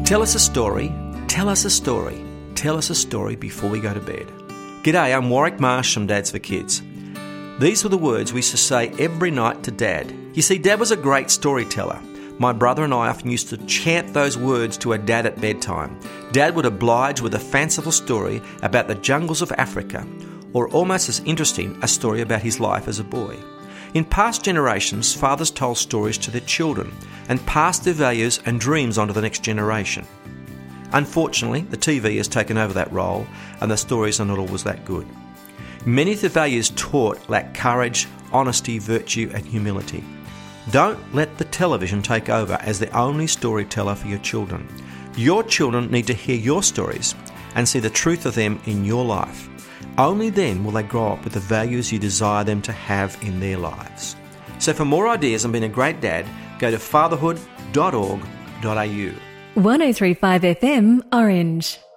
Tell us a story, tell us a story, tell us a story before we go to bed. G'day, I'm Warwick Marsh from Dads for Kids. These were the words we used to say every night to Dad. You see, Dad was a great storyteller. My brother and I often used to chant those words to our dad at bedtime. Dad would oblige with a fanciful story about the jungles of Africa, or almost as interesting, a story about his life as a boy. In past generations, fathers told stories to their children and passed their values and dreams on to the next generation. Unfortunately, the TV has taken over that role and the stories are not always that good. Many of the values taught lack courage, honesty, virtue and humility. Don't let the television take over as the only storyteller for your children. Your children need to hear your stories and see the truth of them in your life. Only then will they grow up with the values you desire them to have in their lives. So for more ideas on being a great dad, go to fatherhood.org.au. 103.5 FM Orange.